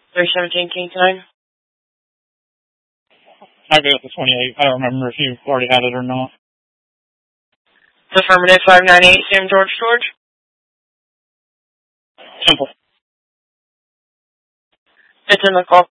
317 King Time. I'll go with the 28. I don't remember if you already had it or not. It's affirmative 598 Sam George. Simple. It's in the call.